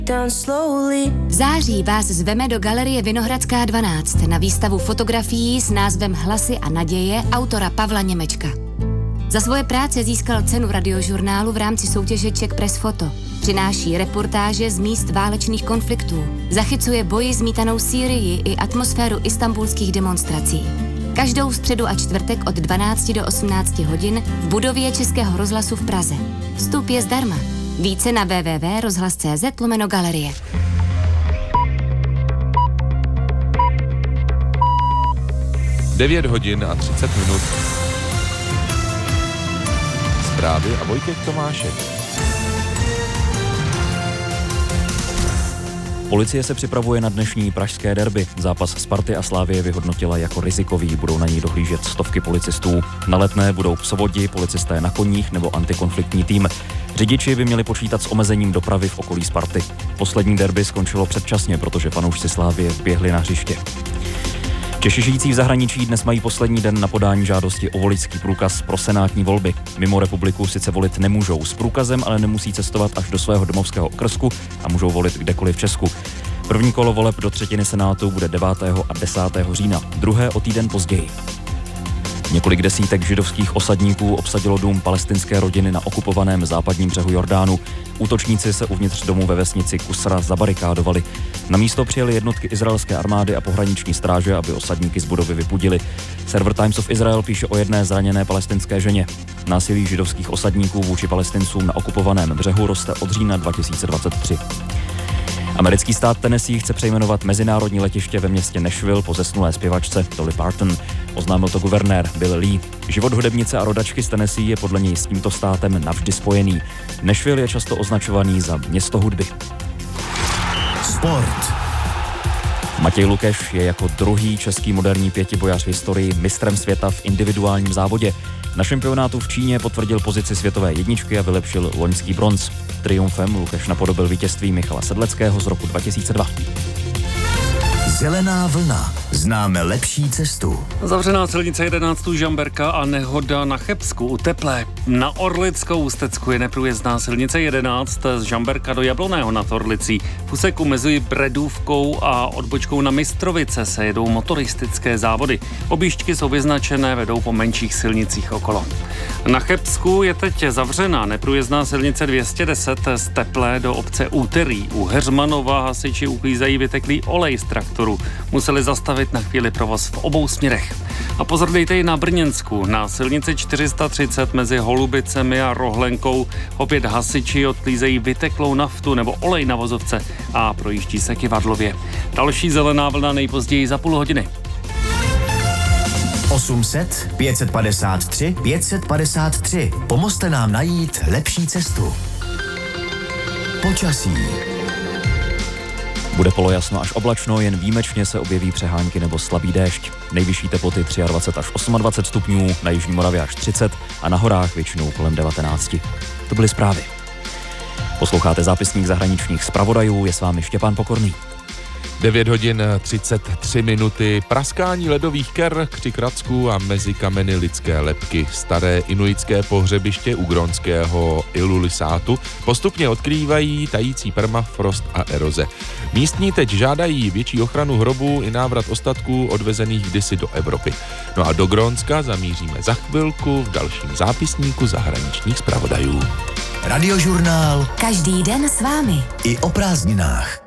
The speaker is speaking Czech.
V září vás zveme do galerie Vinohradská 12 na výstavu fotografií s názvem Hlasy a naděje autora Pavla Němečka. Za svoje práce získal cenu Radiožurnálu v rámci soutěže Czech Press Photo. Přináší reportáže z míst válečných konfliktů. Zachycuje boji zmítanou Sýrii i atmosféru istanbulských demonstrací. Každou středu a čtvrtek od 12 do 18 hodin v budově Českého rozhlasu v Praze. Vstup je zdarma. Více na www.rozhlas.cz/galerie. Devět hodin a 30 minut. Zprávy a Vojtěch Tomášek. Policie se připravuje na dnešní pražské derby. Zápas Sparty a Slavie vyhodnotila jako rizikový, budou na něj dohlížet stovky policistů. Na Letné budou psovodi, policisté na koních nebo antikonfliktní tým. Řidiči by měli počítat s omezením dopravy v okolí Sparty. Poslední derby skončilo předčasně, protože fanoušci Slavie vběhli na hřiště. Češi žijící v zahraničí dnes mají poslední den na podání žádosti o voličský průkaz pro senátní volby. Mimo republiku sice volit nemůžou s průkazem, ale nemusí cestovat až do svého domovského okrsku a můžou volit kdekoliv v Česku. První kolo voleb do třetiny senátu bude 9. a 10. října, druhé o týden později. Několik desítek židovských osadníků obsadilo dům palestinské rodiny na okupovaném západním břehu Jordánu. Útočníci se uvnitř domu ve vesnici Kusra zabarikádovali. Na místo přijeli jednotky izraelské armády a pohraniční stráže, aby osadníky z budovy vypudili. Server Times of Israel píše o jedné zraněné palestinské ženě. Násilí židovských osadníků vůči Palestincům na okupovaném břehu roste od října 2023. Americký stát Tennessee chce přejmenovat mezinárodní letiště ve městě Nashville po zesnulé zpěvačce Dolly Parton. Oznámil to guvernér Bill Lee. Život hudebnice a rodačky z Tennessee je podle něj s tímto státem navždy spojený. Nashville je často označovaný za město hudby. Sport. Matěj Lukeš je jako druhý český moderní pětibojař v historii mistrem světa v individuálním závodě. Na šampionátu v Číně potvrdil pozici světové jedničky a vylepšil loňský bronz. Triumfem Lukeš napodobil vítězství Michala Sedleckého z roku 2002. Zelená vlna. Známe lepší cestu. Zavřená silnice 11 Žamberka a nehoda na Chebsku u Teplé. Na Orlickou ústecku je neprůjezdná silnice 11 z Žamberka do Jabloného nad Orlicí. V úseku mezi Bredůvkou a odbočkou na Mistrovice se jedou motoristické závody. Objížďky jsou vyznačené, vedou po menších silnicích okolo. Na Chebsku je teď zavřená neprůjezdná silnice 210 z Teplé do obce Úterý. U Heřmanova hasiči uklízejí vyteklý olej z traktoru. Museli zastavit na chvíli provoz v obou směrech. A pozor dejte i na Brněnsku. Na silnici 430 mezi Holubicemi a Rohlenkou opět hasiči odklízejí vyteklou naftu nebo olej na vozovce a projíždí se Kyvadlově. Další zelená vlna nejpozději za půl hodiny. 800 553 553. Pomozte nám najít lepší cestu. Počasí. Bude polojasno až oblačno, jen výjimečně se objeví přehánky nebo slabý déšť. Nejvyšší teploty 23 až 28 stupňů, na jižní Moravě až 30 a na horách většinou kolem 19. To byly zprávy. Posloucháte zápisník zahraničních zpravodajů, je s vámi Štěpán Pokorný. 9 hodin 33 minuty, praskání ledových ker, křik racků a mezi kameny lidské lebky. Staré inuitské pohřebiště u grónského Ilulissatu postupně odkrývají tající permafrost a eroze. Místní teď žádají větší ochranu hrobů i návrat ostatků odvezených kdysi do Evropy. No a do Grónska zamíříme za chvilku v dalším zápisníku zahraničních zpravodajů. Radiožurnál. Každý den s vámi. I o prázdninách.